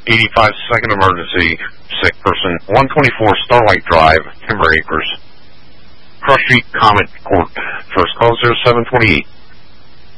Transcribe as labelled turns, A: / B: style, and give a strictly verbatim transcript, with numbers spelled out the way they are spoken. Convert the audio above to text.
A: eighty-five second emergency. Sick person. one twenty-four Starlight Drive, Timber Acres. Cross Street, Comet Court. First call zero seven twenty-eight.